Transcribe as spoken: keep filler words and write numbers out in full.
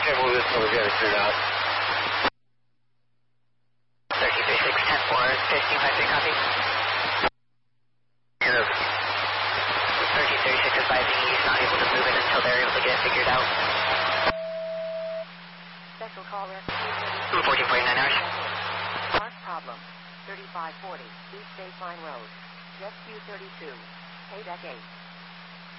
Okay, we'll just we'll get it figured out. thirteen thirty-six, ten four, fifteen five three, copy. Here. thirteen thirty-six advising he's not able to move it until they're able to get it figured out. Special call rescue. fourteen forty-nine hours. Park problem. thirty-five forty, East Baseline Road. Rescue thirty-two. Payback eight.